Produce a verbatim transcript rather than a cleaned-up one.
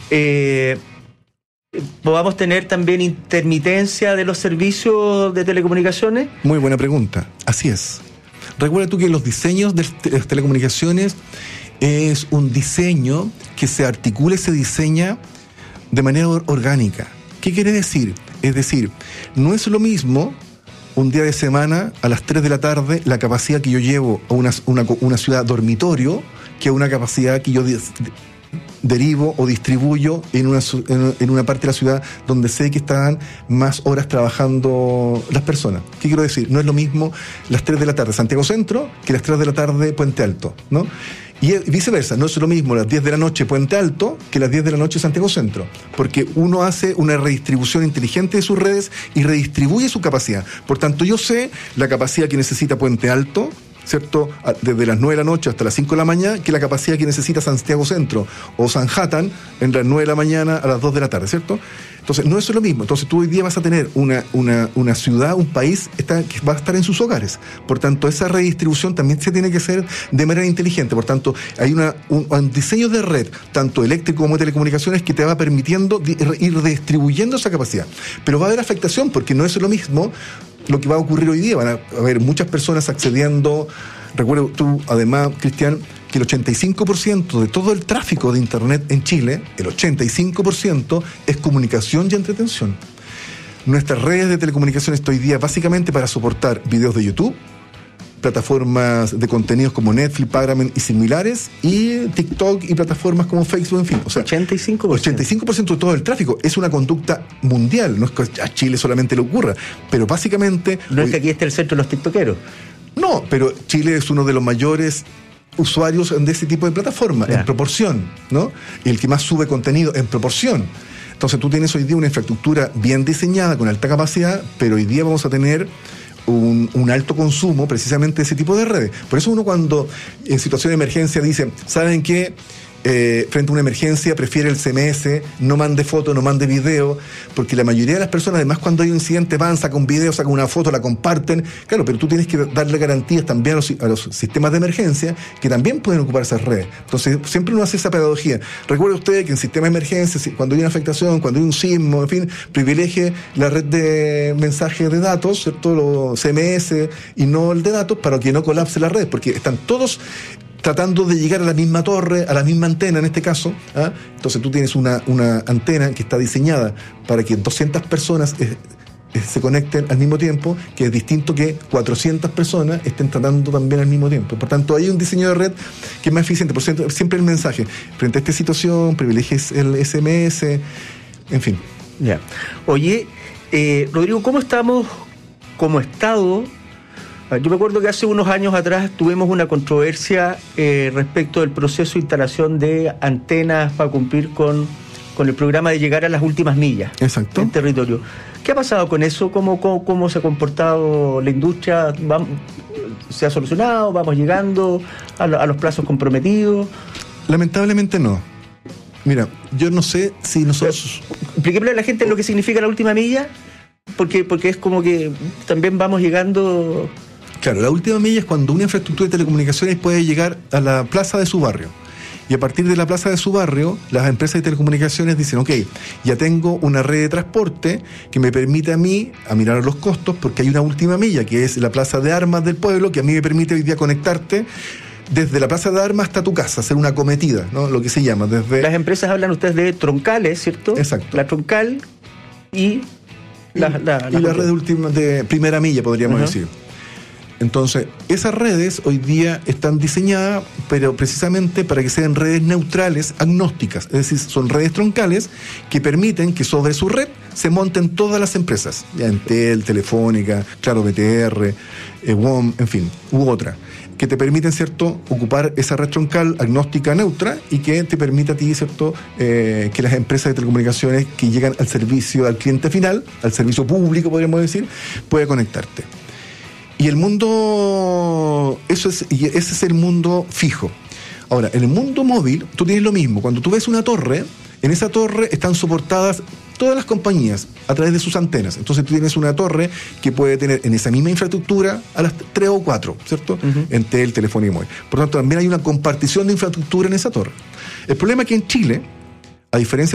eh, podamos tener también intermitencia de los servicios de telecomunicaciones. Muy buena pregunta. Así es. Recuerda tú que los diseños de las telecomunicaciones es un diseño que se articula y se diseña de manera orgánica. ¿Qué quiere decir? Es decir, no es lo mismo un día de semana a las tres de la tarde la capacidad que yo llevo a una, una, una ciudad dormitorio que una capacidad que yo de, de, derivo o distribuyo en una, en, en una parte de la ciudad donde sé que están más horas trabajando las personas. ¿Qué quiero decir? No es lo mismo las tres de la tarde Santiago Centro que las tres de la tarde Puente Alto, ¿no? Y viceversa, no es lo mismo las diez de la noche Puente Alto que las diez de la noche Santiago Centro, porque uno hace una redistribución inteligente de sus redes y redistribuye su capacidad. Por tanto, yo sé la capacidad que necesita Puente Alto, ¿cierto? Desde las nueve de la noche hasta las cinco de la mañana, que la capacidad que necesita Santiago Centro o Sanhattan en las nueve de la mañana a las dos de la tarde, ¿cierto? Entonces, no es lo mismo. Entonces, tú hoy día vas a tener una, una, una ciudad, un país está, que va a estar en sus hogares. Por tanto, esa redistribución también se tiene que hacer de manera inteligente. Por tanto, hay una, un, un diseño de red, tanto eléctrico como de telecomunicaciones, que te va permitiendo ir redistribuyendo esa capacidad. Pero va a haber afectación, porque no es lo mismo lo que va a ocurrir hoy día. Van a haber muchas personas accediendo. Recuerda tú, además, Cristian, que el ochenta y cinco por ciento de todo el tráfico de Internet en Chile, el ochenta y cinco por ciento es comunicación y entretención. Nuestras redes de telecomunicaciones hoy día básicamente para soportar videos de YouTube, plataformas de contenidos como Netflix, Paramount y similares, y TikTok y plataformas como Facebook, en fin. O sea, ochenta y cinco por ciento. ochenta y cinco por ciento de todo el tráfico es una conducta mundial, no es que a Chile solamente le ocurra, pero básicamente... No hoy... es que aquí esté el centro de los tiktokeros. No, pero Chile es uno de los mayores usuarios de ese tipo de plataformas, yeah, en proporción, ¿no? Y el que más sube contenido en proporción. Entonces tú tienes hoy día una infraestructura bien diseñada, con alta capacidad, pero hoy día vamos a tener un, un alto consumo precisamente de ese tipo de redes. Por eso uno cuando en situación de emergencia dice, ¿saben qué? Eh, frente a una emergencia prefiere el C M S, no mande foto, no mande video, porque la mayoría de las personas, además, cuando hay un incidente van, sacan un video, sacan una foto, la comparten. Claro, pero tú tienes que darle garantías también a los, a los sistemas de emergencia que también pueden ocupar esas redes. Entonces siempre uno hace esa pedagogía. Recuerde usted que en sistema de emergencia, cuando hay una afectación, cuando hay un sismo, en fin, privilegie la red de mensajes de datos, ¿cierto? Los C M S y no el de datos, para que no colapse la red, porque están todos tratando de llegar a la misma torre, a la misma antena en este caso, ¿ah? Entonces tú tienes una, una antena que está diseñada para que doscientas personas eh, eh, se conecten al mismo tiempo, que es distinto que cuatrocientas personas estén tratando también al mismo tiempo. Por tanto, hay un diseño de red que es más eficiente. Por cierto, siempre el mensaje, frente a esta situación, privilegies el S M S, en fin. Ya. Oye, eh, Rodrigo, ¿cómo estamos como Estado? Yo me acuerdo que hace unos años atrás tuvimos una controversia eh, respecto del proceso de instalación de antenas para cumplir con, con el programa de llegar a las últimas millas. Exacto. En territorio. ¿Qué ha pasado con eso? ¿Cómo, cómo, cómo se ha comportado la industria? ¿Vamos, ¿Se ha solucionado? ¿Vamos llegando a, lo, a los plazos comprometidos? Lamentablemente no. Mira, yo no sé si nosotros... Expliquémosle a la gente lo que significa la última milla, porque, porque es como que también vamos llegando... Claro, la última milla es cuando una infraestructura de telecomunicaciones puede llegar a la plaza de su barrio. Y a partir de la plaza de su barrio, las empresas de telecomunicaciones dicen, ok, ya tengo una red de transporte que me permite a mí a mirar los costos, porque hay una última milla, que es la plaza de armas del pueblo, que a mí me permite hoy día conectarte desde la plaza de armas hasta tu casa, hacer una cometida, ¿no? Lo que se llama. Desde... Las empresas hablan ustedes de troncales, ¿cierto? Exacto. La troncal y la, y, la, la, y la red de, última, de primera milla, podríamos uh-huh. decir. Entonces, esas redes hoy día están diseñadas, pero precisamente para que sean redes neutrales, agnósticas, es decir, son redes troncales que permiten que sobre su red se monten todas las empresas, ya Entel, Telefónica, Claro, B T R, eh, W O M, en fin, u otra, que te permiten, ¿cierto?, ocupar esa red troncal agnóstica neutra y que te permite a ti, ¿cierto?, eh, que las empresas de telecomunicaciones que llegan al servicio al cliente final, al servicio público, podríamos decir, pueda conectarte. Y el mundo, eso es, y ese es el mundo fijo. Ahora, en el mundo móvil, tú tienes lo mismo. Cuando tú ves una torre, en esa torre están soportadas todas las compañías a través de sus antenas. Entonces tú tienes una torre que puede tener en esa misma infraestructura a las tres o cuatro, ¿cierto? Uh-huh. Entel, Telefónica y móvil. Por lo tanto, también hay una compartición de infraestructura en esa torre. El problema es que en Chile, a diferencia